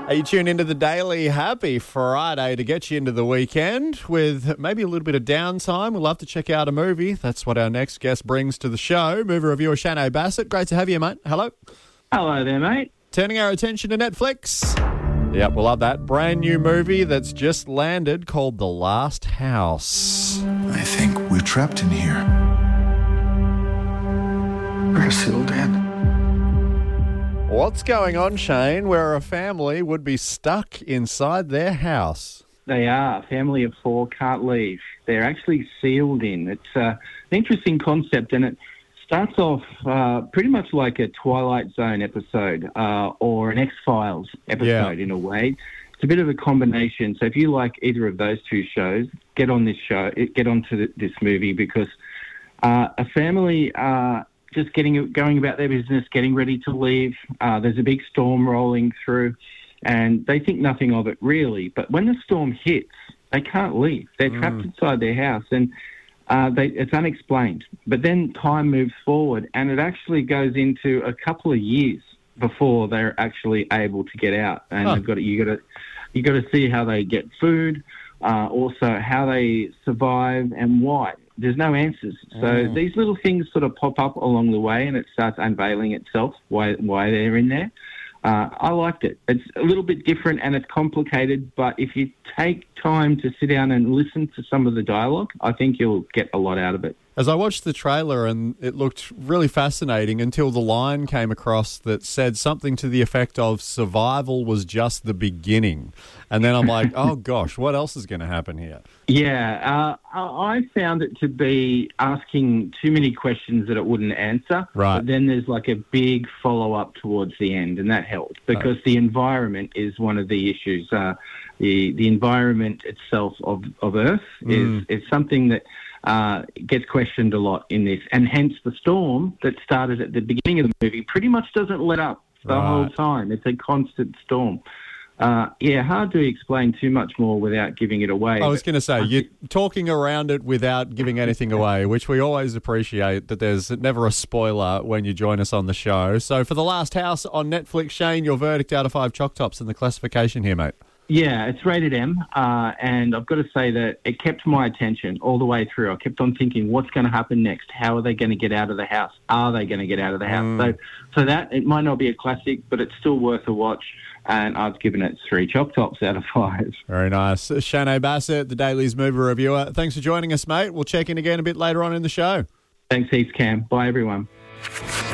Are you tuned into the Daily? Happy Friday to get you into the weekend with maybe a little bit of downtime. We'll love to check out a movie. That's what our next guest brings to the show. Movie reviewer Shano Bassett. Great to have you, mate. Hello. Hello there, mate. Turning our attention to Netflix. Yep, we'll love that. Brand new movie that's just landed called The Last House. I think we're trapped in here. We're sealed in. What's going on, Shane, where a family would be stuck inside their house? They are. A family of four can't leave. They're actually sealed in. It's an interesting concept, and it starts off pretty much like a Twilight Zone episode or an X-Files episode in a way. It's a bit of a combination. So if you like either of those two shows, get onto this movie because a family just going about their business, getting ready to leave. There's a big storm rolling through, and they think nothing of it really. But when the storm hits, they can't leave. They're trapped inside their house, and it's unexplained. But then time moves forward, and it actually goes into a couple of years before they're actually able to get out. And you got to see how they get food, also how they survive and why. There's no answers. So these little things sort of pop up along the way, and it starts unveiling itself why they're in there. I liked it. It's a little bit different and it's complicated, but if you take time to sit down and listen to some of the dialogue, I think you'll get a lot out of it. As I watched the trailer, and it looked really fascinating until the line came across that said something to the effect of survival was just the beginning. And then I'm like, oh gosh, what else is going to happen here? Yeah, I found it to be asking too many questions that it wouldn't answer. Right. But then there's like a big follow-up towards the end, and that helped because the environment is one of the issues. The environment itself of Earth is something that gets questioned a lot in this, and hence the storm that started at the beginning of the movie pretty much doesn't let up the whole time. It's a constant storm. Hard to explain too much more without giving it away. I was going to say, you're talking around it without giving anything away, which we always appreciate, that there's never a spoiler when you join us on the show. So for The Last House on Netflix, Shane, your verdict out of 5 Choc Tops and the classification here, mate. Yeah, it's rated M, and I've got to say that it kept my attention all the way through. I kept on thinking, what's going to happen next? How are they going to get out of the house? Are they going to get out of the house? So that, it might not be a classic, but it's still worth a watch, and I've given it 3 Choc Tops out of 5. Very nice. Shano Bassett, the Daily's movie reviewer. Thanks for joining us, mate. We'll check in again a bit later on in the show. Thanks heaps, Cam. Bye, everyone.